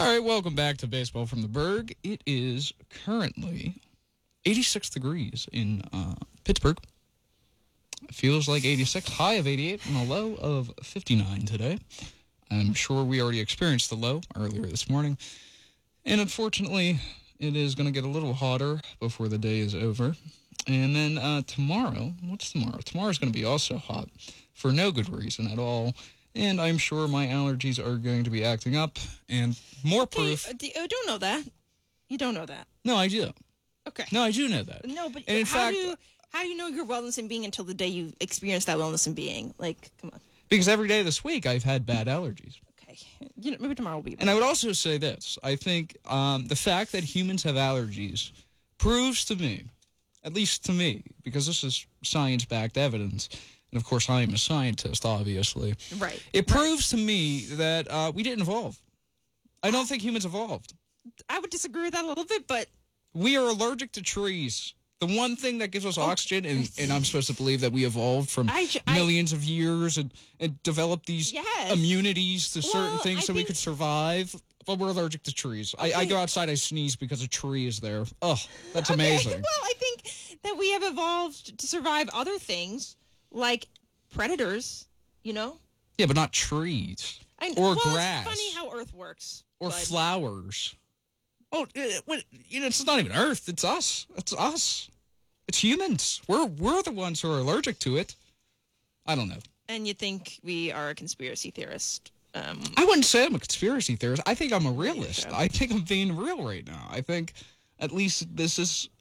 All right, welcome back to Baseball from the Berg. It is currently 86 degrees in Pittsburgh. It feels like 86, high of 88, and a low of 59 today. I'm sure we already experienced the low earlier this morning. And unfortunately, it is going to get a little hotter before the day is over. And then tomorrow, what's tomorrow? Tomorrow's going to be also hot for no good reason at all. And I'm sure my allergies are going to be acting up. And more proof. You don't know that. You don't know that. No, I do. Okay. No, I do know that. No, but and in fact, how do you know your wellness in being until the day you experience that wellness in being? Like, come on. Because every day this week I've had bad allergies. Okay. Maybe tomorrow will be better. And I would also say this. I think the fact that humans have allergies proves to me, at least to me, because this is science-backed evidence, and of course I am a scientist, obviously. Right. It proves to me that we didn't evolve. I don't think humans evolved. I would disagree with that a little bit, but... We are allergic to trees. The one thing that gives us oxygen, and I'm supposed to believe that we evolved from millions of years and developed these immunities to certain things so we could survive. But we're allergic to trees. Okay. I go outside, I sneeze because a tree is there. Oh, that's amazing. Well, I think that we have evolved to survive other things, like predators, you know? Yeah, but not trees. Or grass. It's funny how Earth works. Or flowers. Oh, it's not even Earth. It's us. It's us. It's humans. We're the ones who are allergic to it. I don't know. And you think we are a conspiracy theorist? I wouldn't say I'm a conspiracy theorist. I think I'm a realist. I think I'm being real right now. I think at least this is